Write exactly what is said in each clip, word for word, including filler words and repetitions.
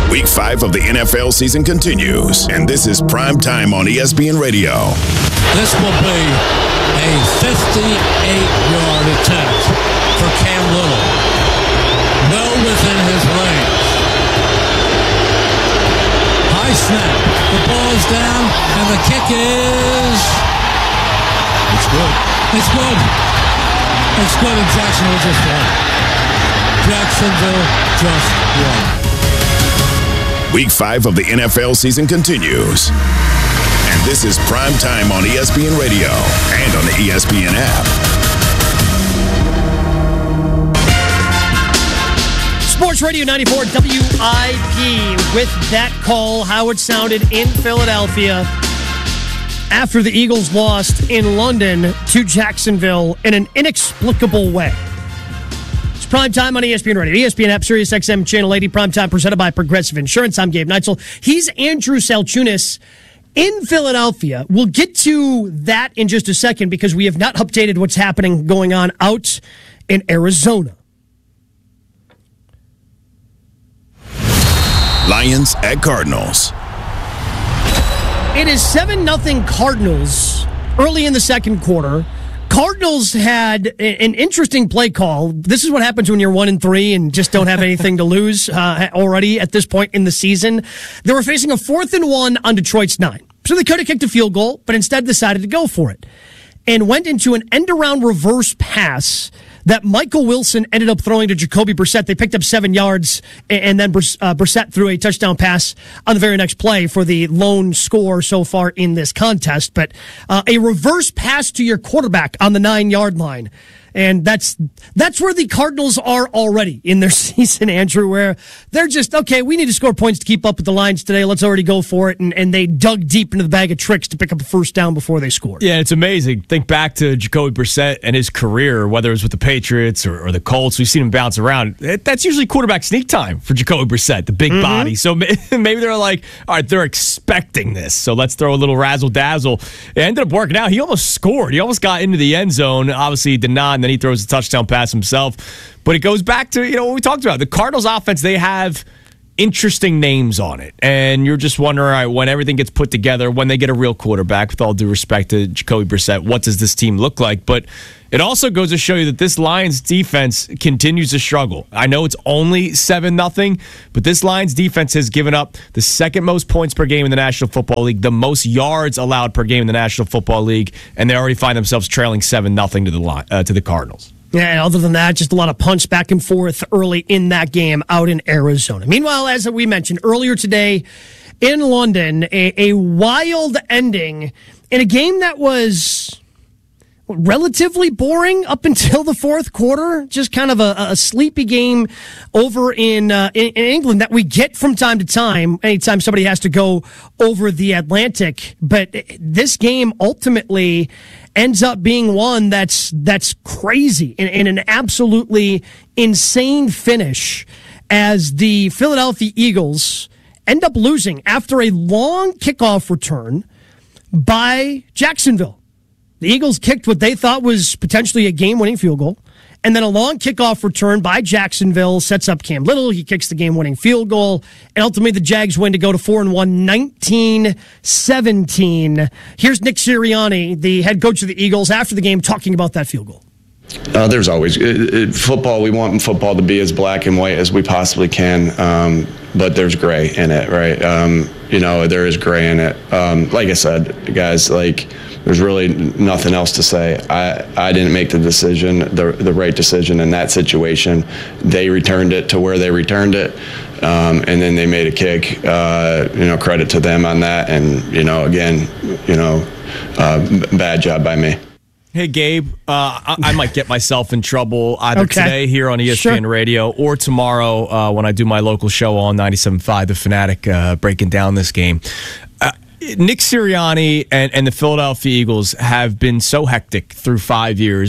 Week five of the N F L season continues, and this is Prime Time on E S P N Radio. This will be a fifty-eight-yard attempt for Cam Little. Well within his range. High snap. The ball is down, and the kick is... It's good. It's good. It's good, and Jacksonville just won. Jacksonville just won. Week five of the N F L season continues. And this is Prime Time on E S P N Radio and on the E S P N app. Sports Radio ninety-four W I P with that call, how it sounded in Philadelphia after the Eagles lost in London to Jacksonville in an inexplicable way. Prime Time on E S P N Radio, E S P N app, Sirius X M, Channel eighty, Prime Time presented by Progressive Insurance. I'm Gabe Neitzel. He's Andrew Salchunas in Philadelphia. We'll get to that in just a second because we have not updated what's happening going on out in Arizona. Lions at Cardinals. It is seven nothing Cardinals early in the second quarter. Cardinals had an interesting play call. This is what happens when you're one and three and just don't have anything to lose uh, already at this point in the season. They were facing a fourth and one on Detroit's nine. So they could have kicked a field goal, but instead decided to go for it and went into an end-around reverse pass that Michael Wilson ended up throwing to Jacoby Brissett. They picked up seven yards, and then Brissett threw a touchdown pass on the very next play for the lone score so far in this contest. But uh, a reverse pass to your quarterback on the nine-yard line. And that's that's where the Cardinals are already in their season, Andrew, where they're just, okay, we need to score points to keep up with the Lions today. Let's already go for it. And, and they dug deep into the bag of tricks to pick up a first down before they scored. Yeah, it's amazing. Think back to Jacoby Brissett and his career, whether it was with the Patriots or, or the Colts. We've seen him bounce around. That's usually quarterback sneak time for Jacoby Brissett, the big mm-hmm. body. So maybe they're like, all right, they're expecting this. So let's throw a little razzle-dazzle. It ended up working out. He almost scored. He almost got into the end zone. Obviously, he did not. And then he throws a touchdown pass himself. But it goes back to, you know, what we talked about. The Cardinals offense, they have interesting names on it. And you're just wondering, all right, when everything gets put together, when they get a real quarterback, with all due respect to Jacoby Brissett, what does this team look like? But it also goes to show you that this Lions defense continues to struggle. I know it's only seven nothing, but this Lions defense has given up the second most points per game in the National Football League, the most yards allowed per game in the National Football League, and they already find themselves trailing seven nothing to the uh, to the Cardinals. Yeah, and other than that, just a lot of punch back and forth early in that game out in Arizona. Meanwhile, as we mentioned earlier today in London, a, a wild ending in a game that was relatively boring up until the fourth quarter. Just kind of a, a sleepy game over in, uh, in in England that we get from time to time, anytime somebody has to go over the Atlantic. But this game ultimately ends up being one that's that's crazy and, and an absolutely insane finish as the Philadelphia Eagles end up losing after a long kickoff return by Jacksonville. The Eagles kicked what they thought was potentially a game-winning field goal, and then a long kickoff return by Jacksonville sets up Cam Little. He kicks the game-winning field goal, and ultimately the Jags win to go to four and one, nineteen seventeen. Here's Nick Sirianni, the head coach of the Eagles, after the game talking about that field goal. Uh, there's always it, it, football. We want football to be as black and white as we possibly can, um, but there's gray in it, right? Um, you know, there is gray in it. Um, like I said, guys, like there's really nothing else to say. I, I didn't make the decision, the the right decision in that situation. They returned it to where they returned it, um, and then they made a kick. Uh, you know, credit to them on that. And you know, again, you know, uh, bad job by me. Hey, Gabe, uh, I, I might get myself in trouble either okay. today here on E S P N sure. Radio or tomorrow uh, when I do my local show on ninety-seven point five The Fanatic, uh, breaking down this game. Uh, Nick Sirianni and, and the Philadelphia Eagles have been so hectic through five years, and yet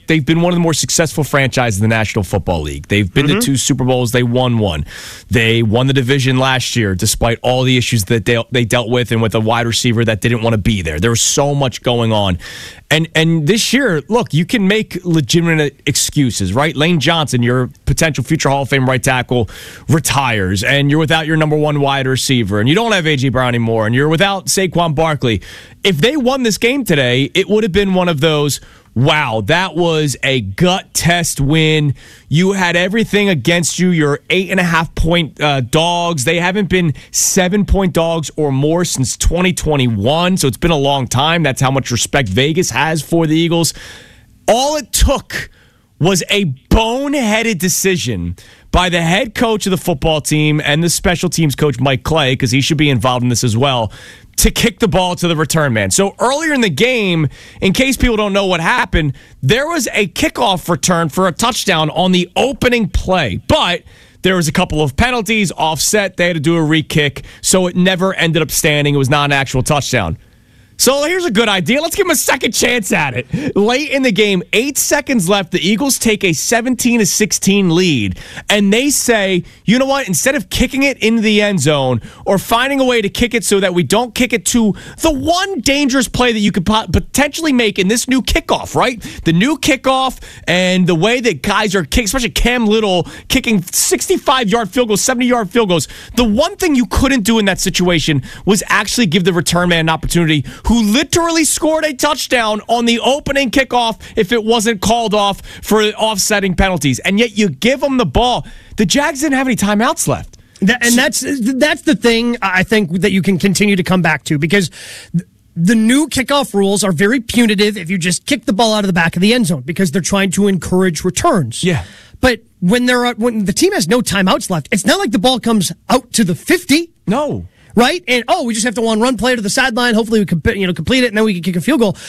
they've been one of the more successful franchises in the National Football League. They've been mm-hmm. to two Super Bowls. They won one. They won the division last year, despite all the issues that they, they dealt with and with a wide receiver that didn't want to be there. There was so much going on. And and this year, look, you can make legitimate excuses, right? Lane Johnson, your potential future Hall of Fame right tackle, retires, and you're without your number one wide receiver, and you don't have A J Brown anymore, and you're without Saquon Barkley. If they won this game today, it would have been one of those, wow, that was a gut test win. You had everything against you. You're eight and a half point uh, dogs. They haven't been seven point dogs or more since twenty twenty-one. So it's been a long time. That's how much respect Vegas has for the Eagles. All it took was a boneheaded decision by the head coach of the football team and the special teams coach, Mike Clay, because he should be involved in this as well, to kick the ball to the return man. So earlier in the game, in case people don't know what happened, there was a kickoff return for a touchdown on the opening play. But there was a couple of penalties, offset. They had to do a re-kick, so it never ended up standing. It was not an actual touchdown. So here's a good idea. Let's give him a second chance at it. Late in the game, eight seconds left, the Eagles take a seventeen to sixteen lead, and they say, you know what, instead of kicking it into the end zone or finding a way to kick it so that we don't kick it to the one dangerous play that you could potentially make in this new kickoff, right? The new kickoff and the way that guys are kicking, especially Cam Little, kicking sixty-five-yard field goals, seventy-yard field goals. The one thing you couldn't do in that situation was actually give the return man an opportunity, who literally scored a touchdown on the opening kickoff if it wasn't called off for offsetting penalties. And yet you give them the ball. The Jags didn't have any timeouts left. That, and that's that's the thing I think that you can continue to come back to, because the new kickoff rules are very punitive if you just kick the ball out of the back of the end zone, because they're trying to encourage returns. Yeah. But when there are, when the team has no timeouts left, it's not like the ball comes out to the fifty. No. Right? And, oh, we just have to one run play to the sideline. Hopefully we can, you know, complete it, and then we can kick a field goal.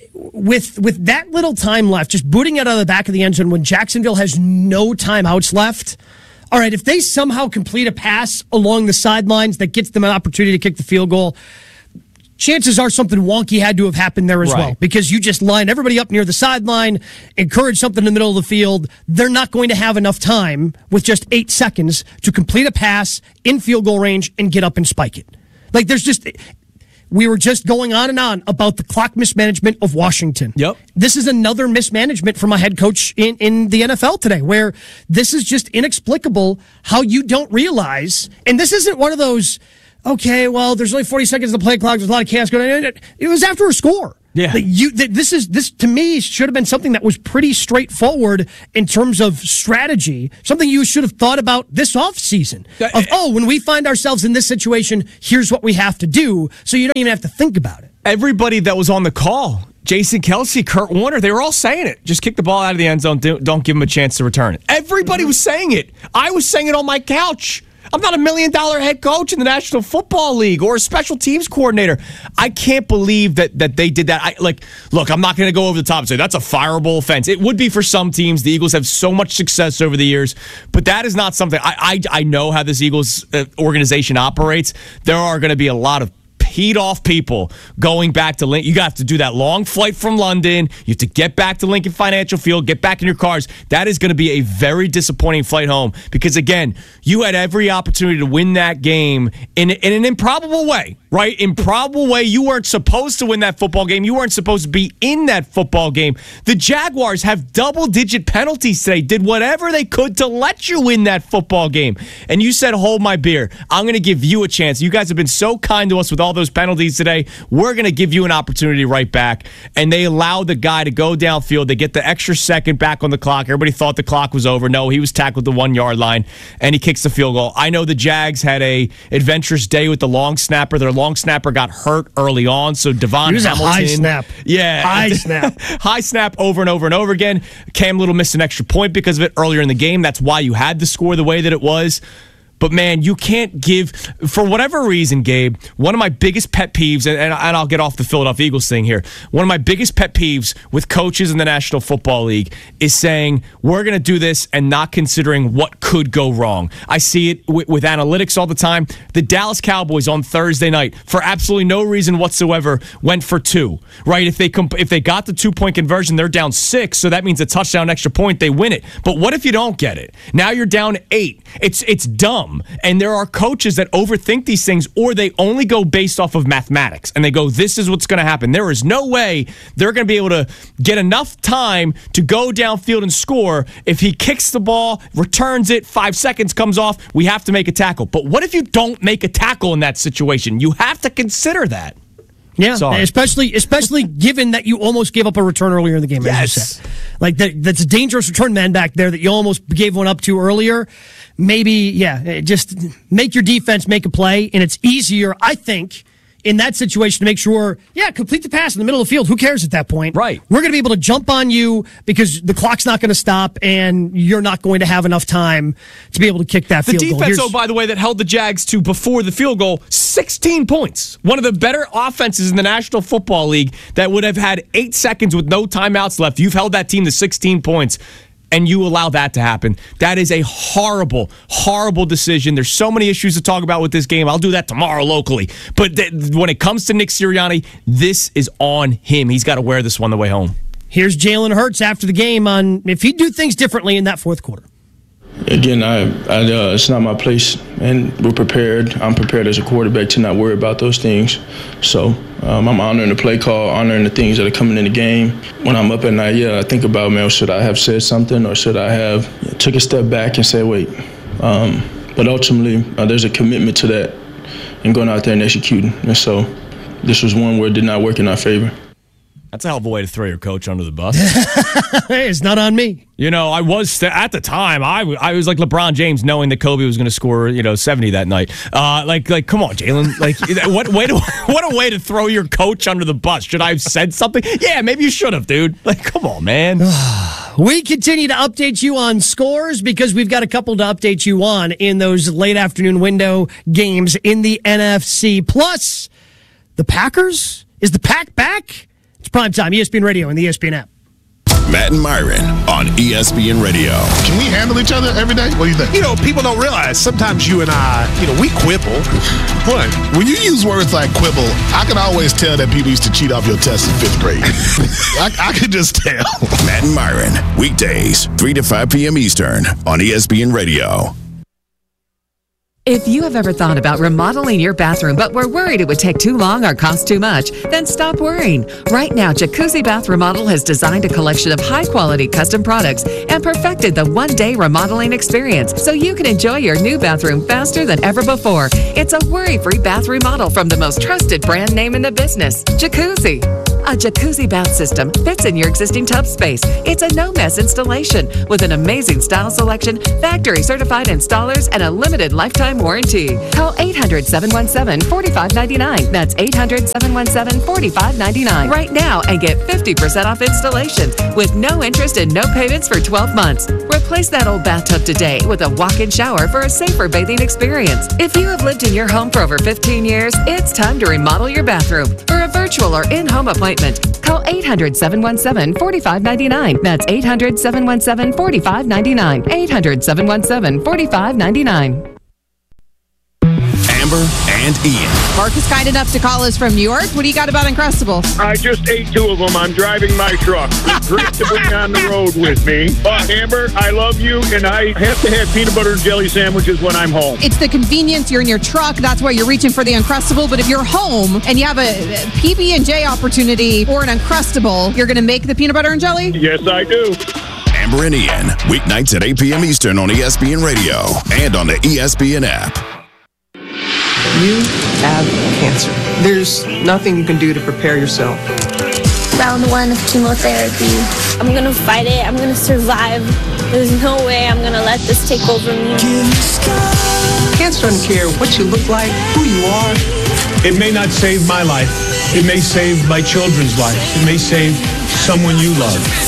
With with that little time left, just booting it out of the back of the end zone when Jacksonville has no timeouts left. All right, if they somehow complete a pass along the sidelines that gets them an opportunity to kick the field goal, chances are something wonky had to have happened there as right. well, because you just line everybody up near the sideline, encourage something in the middle of the field. They're not going to have enough time with just eight seconds to complete a pass in field goal range and get up and spike it. Like, there's just... We were just going on and on about the clock mismanagement of Washington. Yep. This is another mismanagement from a head coach in, in the N F L today, where this is just inexplicable how you don't realize, and this isn't one of those, okay, well, there's only forty seconds of the play clock, there's a lot of chaos going on. It was after a score. Yeah. Like you, this is this to me should have been something that was pretty straightforward in terms of strategy. Something you should have thought about this offseason. Of oh, when we find ourselves in this situation, here's what we have to do. So you don't even have to think about it. Everybody that was on the call, Jason Kelce, Kurt Warner, they were all saying it. Just kick the ball out of the end zone. Don't give them a chance to return it. Everybody was saying it. I was saying it on my couch. I'm not a million dollar head coach in the National Football League or a special teams coordinator. I can't believe that that they did that. I, like, look, I'm not going to go over the top and say that's a fireable offense. It would be for some teams. The Eagles have so much success over the years, but that is not something. I I, I know how this Eagles uh, organization operates. There are going to be a lot of peed off people going back to Lincoln. You have to do that long flight from London. You have to get back to Lincoln Financial Field, get back in your cars. That is going to be a very disappointing flight home because, again, you had every opportunity to win that game in, in an improbable way, right? Improbable way. You weren't supposed to win that football game. You weren't supposed to be in that football game. The Jaguars have double-digit penalties today, did whatever they could to let you win that football game. And you said, hold my beer. I'm going to give you a chance. You guys have been so kind to us with all those penalties today. We're going to give you an opportunity right back. And they allowed the guy to go downfield. They get the extra second back on the clock. Everybody thought the clock was over. No, he was tackled the one-yard line, and he kicks the field goal. I know the Jags had a adventurous day with the long snapper. Their long snapper got hurt early on, so Devon Hamilton. It was Hamilton, a high snap. Yeah. High snap. High snap over and over and over again. Cam Little missed an extra point because of it earlier in the game. That's why you had the score the way that it was. But, man, you can't give, for whatever reason, Gabe, one of my biggest pet peeves, and, and I'll get off the Philadelphia Eagles thing here, one of my biggest pet peeves with coaches in the National Football League is saying, we're going to do this and not considering what could go wrong. I see it with, with analytics all the time. The Dallas Cowboys on Thursday night, for absolutely no reason whatsoever, went for two, right? If they comp- if they got the two-point conversion, they're down six, so that means a touchdown extra point, they win it. But what if you don't get it? Now you're down eight. It's it's dumb. And there are coaches that overthink these things, or they only go based off of mathematics, and they go, this is what's going to happen. There is no way they're going to be able to get enough time to go downfield and score. If he kicks the ball, returns it, five seconds comes off, we have to make a tackle. But what if you don't make a tackle in that situation? You have to consider that. Yeah, Sorry. especially especially given that you almost gave up a return earlier in the game. As Yes. you said. Like that, that's a dangerous return man back there that you almost gave one up to earlier. Maybe, yeah, just make your defense make a play, and it's easier, I think, in that situation to make sure, yeah, complete the pass in the middle of the field. Who cares at that point? Right. We're going to be able to jump on you because the clock's not going to stop, and you're not going to have enough time to be able to kick that The field goal. defense, Here's- oh, by the way, that held the Jags to, before the field goal, sixteen points. One of the better offenses in the National Football League that would have had eight seconds with no timeouts left. You've held that team to sixteen points, and you allow that to happen. That is a horrible, horrible decision. There's so many issues to talk about with this game. I'll do that tomorrow locally. But th- when it comes to Nick Sirianni, this is on him. He's got to wear this one the way home. Here's Jalen Hurts after the game on if he'd do things differently in that fourth quarter. Again, I, I uh, it's not my place, and we're prepared. I'm prepared as a quarterback to not worry about those things. So um, I'm honoring the play call, honoring the things that are coming in the game. When I'm up at night, yeah, I think about, man, should I have said something, or should I have yeah, took a step back and said, wait. Um, but ultimately, uh, there's a commitment to that and going out there and executing. And so this was one where it did not work in our favor. That's a hell of a way to throw your coach under the bus. Hey, it's not on me. You know, I was st- at the time. I, w- I was like LeBron James, knowing that Kobe was going to score, you know, seventy that night. Uh, like, like, come on, Jalen. Like, what way to what a way to throw your coach under the bus? Should I have said something? Yeah, maybe you should have, dude. Like, come on, man. We continue to update you on scores because we've got a couple to update you on in those late afternoon window games in the N F C. Plus, the Packers. Is the Pack back? It's primetime, E S P N Radio and the E S P N app. Matt and Myron on E S P N Radio. Can we handle each other every day? What do you think? You know, people don't realize sometimes you and I, you know, we quibble. What? When you use words like quibble, I can always tell that people used to cheat off your tests in fifth grade. I, I could just tell. Matt and Myron, weekdays, three to five p.m. Eastern on E S P N Radio. If you have ever thought about remodeling your bathroom but were worried it would take too long or cost too much, then stop worrying. Right now, Jacuzzi Bath Remodel has designed a collection of high-quality custom products and perfected the one-day remodeling experience so you can enjoy your new bathroom faster than ever before. It's a worry-free bath remodel from the most trusted brand name in the business, Jacuzzi. A jacuzzi bath system fits in your existing tub space. It's a no-mess installation with an amazing style selection, factory-certified installers, and a limited lifetime warranty. Call eight hundred, seven one seven, four five nine nine. That's eight hundred, seven one seven, four five nine nine right now and get fifty percent off installations with no interest and no payments for twelve months. Replace that old bathtub today with a walk-in shower for a safer bathing experience. If you have lived in your home for over fifteen years, it's time to remodel your bathroom. For a virtual or in-home appointment, call eight hundred, seven one seven, four five nine nine. That's eight hundred, seven one seven, four five nine nine. eight hundred, seven one seven, four five nine nine. Amber and Ian. Mark is kind enough to call us from New York. What do you got about Uncrustables? I just ate two of them. I'm driving my truck. It's great to bring on the road with me. But Amber, I love you, and I have to have peanut butter and jelly sandwiches when I'm home. It's the convenience. You're in your truck. That's why you're reaching for the Uncrustable. But if you're home and you have a P B and J opportunity or an Uncrustable, you're going to make the peanut butter and jelly? Yes, I do. Amber and Ian, weeknights at eight p.m. Eastern on E S P N Radio and on the E S P N app. You have cancer. There's nothing you can do to prepare yourself. Round one of chemotherapy. I'm gonna fight it. I'm gonna survive. There's no way I'm gonna let this take over me. Cancer doesn't care what you look like, who you are. It may not save my life. It may save my children's lives. It may save someone you love.